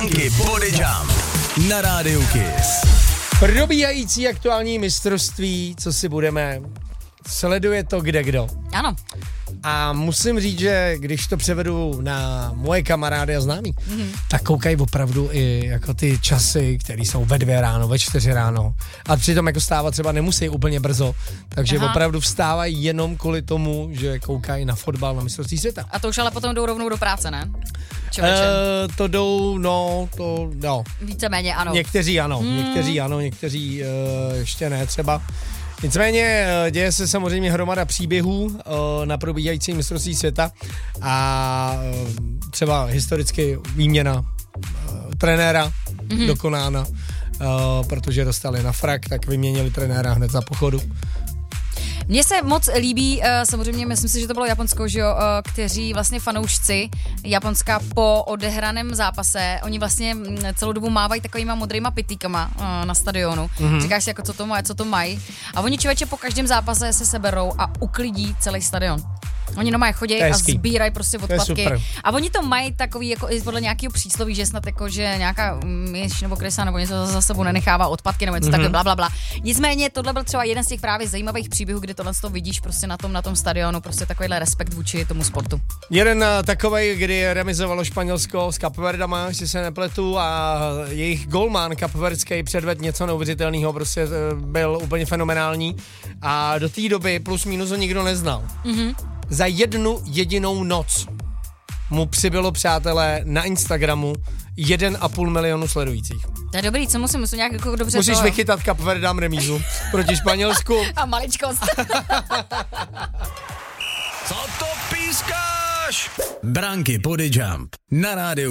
Body Jump na rádiu Kiss. Probíhající aktuální mistrovství, co si budeme, sleduje to kdekdo. Ano. A musím říct, že když to převedu na moje kamarády a známí, tak koukají opravdu i jako ty časy, které jsou ve 2 ráno, ve 4 ráno. A přitom jako stávat třeba nemusí úplně brzo, takže opravdu vstávají jenom kvůli tomu, že koukají na fotbal, na mistrovství světa. A to už ale potom jdou rovnou do práce, ne? To jdou, no. Víceméně ano. Někteří ano, někteří ještě ne třeba. Nicméně děje se samozřejmě hromada příběhů na probíhající mistrovství světa a třeba historicky výměna trenéra dokonána, protože dostali na frak, tak vyměnili trenéra hned za pochodu. Mně se moc líbí, samozřejmě myslím si, že to bylo Japonsko, že jo, kteří vlastně fanoušci Japonska po odehraném zápase, oni vlastně celou dobu mávají takovýma modrýma pytlíkama na stadionu. Říkáš si jako co to mají. A oni člověče po každém zápase se seberou a uklidí celý stadion. Oni normálně chodí a sbírají prostě odpadky. A oni to mají takový jako i podle nějakého přísloví, že snad jako, že nějaká myš nebo krysa nebo něco za sebou nenechává odpadky nebo něco takové blablabla. Nicméně tohle byl třeba jeden z těch právě zajímavých příběhů, kdy tohle to vidíš prostě na tom stadionu, prostě takovýhle respekt vůči tomu sportu. Jeden takovej, kdy remizovalo Španělsko s Kapverdama, jestli se nepletu, a jejich golman kapverdský předvedl něco neuvěřitelného, prostě byl úplně fenomenální a do té doby plus minus ho nikdo neznal. Za 1 jedinou noc mu přibylo, přátelé, na Instagramu 1,5 milionu sledujících. To je dobrý, co musím nějak jako dobře. Musíš vychytat Kapverdám remízu proti Španělsku. A maličkost. Co to pískáš? Branky Body Jump na rádiu